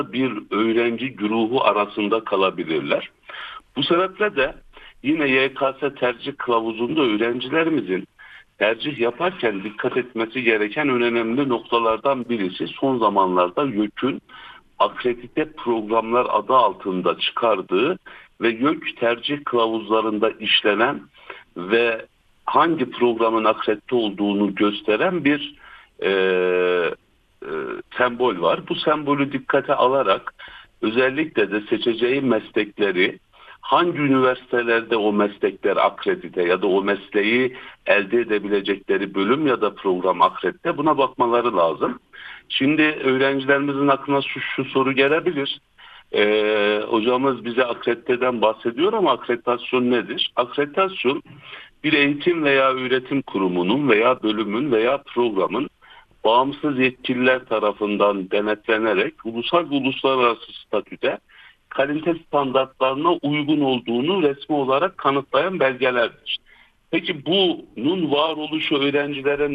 bir öğrenci güruhu arasında kalabilirler. Bu sebeple de yine YKS tercih kılavuzunda öğrencilerimizin tercih yaparken dikkat etmesi gereken önemli noktalardan birisi son zamanlarda YÖK'ün akredite programlar adı altında çıkardığı ve YÖK tercih kılavuzlarında işlenen ve hangi programın akredite olduğunu gösteren bir e, e, sembol var. Bu sembolü dikkate alarak özellikle de seçeceği meslekleri hangi üniversitelerde o meslekler akredite ya da o mesleği elde edebilecekleri bölüm ya da program akredite, buna bakmaları lazım. Şimdi öğrencilerimizin aklına şu soru gelebilir. Hocamız bize akrediteden bahsediyor ama akreditasyon nedir? Akreditasyon bir eğitim veya öğretim kurumunun veya bölümün veya programın bağımsız yetkililer tarafından denetlenerek ulusal ve uluslararası statüde kalite standartlarına uygun olduğunu resmi olarak kanıtlayan belgelerdir. Peki bunun varoluşu öğrencilere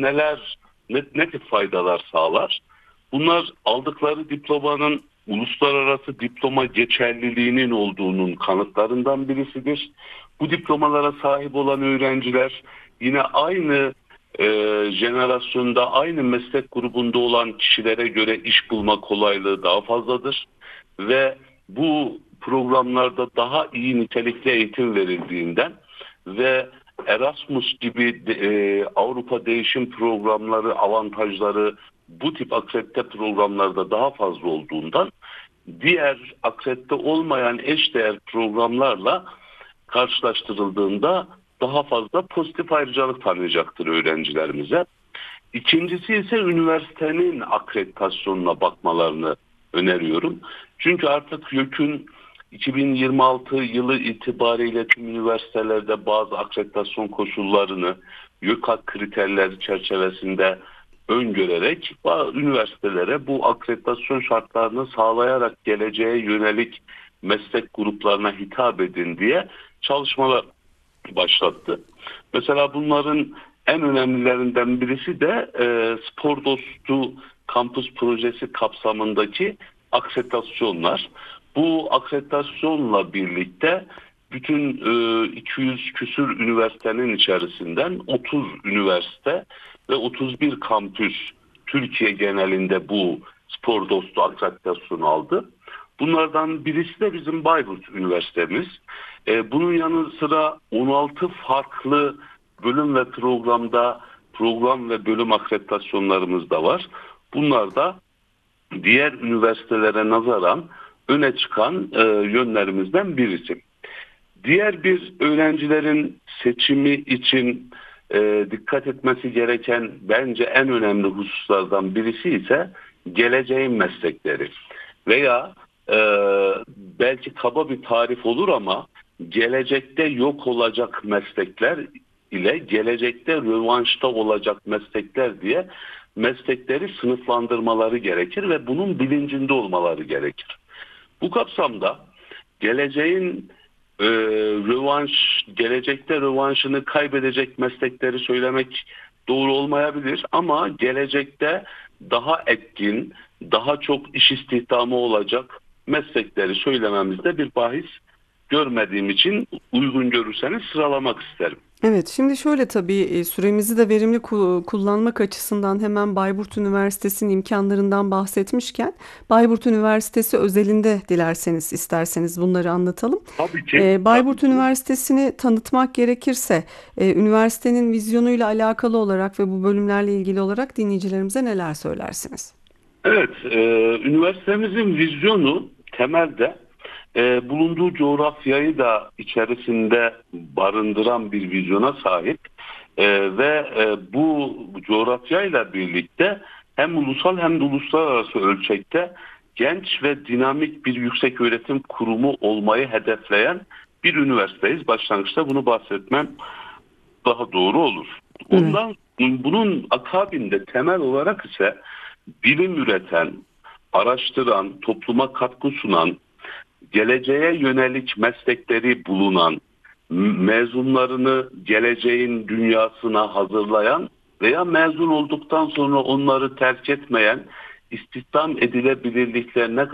ne tip faydalar sağlar? Bunlar aldıkları diplomanın uluslararası diploma geçerliliğinin olduğunun kanıtlarından birisidir. Bu diplomalara sahip olan öğrenciler yine aynı jenerasyonda, aynı meslek grubunda olan kişilere göre iş bulma kolaylığı daha fazladır. Ve bu programlarda daha iyi nitelikli eğitim verildiğinden ve Erasmus gibi Avrupa değişim programları avantajları bu tip akredite programlarda daha fazla olduğundan diğer akredite olmayan eşdeğer programlarla karşılaştırıldığında daha fazla pozitif ayrıcalık tanıyacaktır öğrencilerimize. İkincisi ise üniversitenin akreditasyonuna bakmalarını öneriyorum. Çünkü artık YÖK'ün 2026 yılı itibariyle tüm üniversitelerde bazı akreditasyon koşullarını YÖKAK kriterleri çerçevesinde öngörerek üniversitelere bu akreditasyon şartlarını sağlayarak geleceğe yönelik meslek gruplarına hitap edin diye çalışmalar başlattı. Mesela bunların en önemlilerinden birisi de Spor Dostu Kampüs Projesi kapsamındaki akreditasyonlar. Bu akreditasyonla birlikte bütün 200 küsür üniversitenin içerisinden 30 üniversite ve 31 kampüs Türkiye genelinde bu Spor Dostu akreditasyonu aldı. Bunlardan birisi de bizim Bayburt Üniversitemiz. Bunun yanı sıra 16 farklı bölüm ve program ve bölüm akreditasyonlarımız da var. Bunlar da diğer üniversitelere nazaran öne çıkan yönlerimizden birisi. Diğer bir öğrencilerin seçimi için dikkat etmesi gereken bence en önemli hususlardan birisi ise geleceğin meslekleri veya belki kaba bir tarif olur ama gelecekte yok olacak meslekler ile gelecekte rövanşta olacak meslekler diye meslekleri sınıflandırmaları gerekir ve bunun bilincinde olmaları gerekir. Bu kapsamda geleceğin gelecekte rövanşını kaybedecek meslekleri söylemek doğru olmayabilir ama gelecekte daha etkin, daha çok iş istihdamı olacak meslekleri söylememizde bir bahis görmediğim için uygun görürseniz sıralamak isterim. Evet, şimdi şöyle tabii süremizi de verimli kullanmak açısından hemen Bayburt Üniversitesi'nin imkanlarından bahsetmişken Bayburt Üniversitesi özelinde dilerseniz isterseniz bunları anlatalım. Tabii ki, tabii Bayburt ki. Üniversitesi'ni tanıtmak gerekirse üniversitenin vizyonuyla alakalı olarak ve bu bölümlerle ilgili olarak dinleyicilerimize neler söylersiniz? Evet, üniversitemizin vizyonu temelde bulunduğu coğrafyayı da içerisinde barındıran bir vizyona sahip. Ve bu coğrafyayla birlikte hem ulusal hem de uluslararası ölçekte genç ve dinamik bir yüksek öğretim kurumu olmayı hedefleyen bir üniversiteyiz. Başlangıçta bunu bahsetmem daha doğru olur. Evet. Bunun akabinde temel olarak ise bilim üreten, araştıran, topluma katkı sunan, geleceğe yönelik meslekleri bulunan, mezunlarını geleceğin dünyasına hazırlayan veya mezun olduktan sonra onları terk etmeyen, istihdam edilebilirliklerine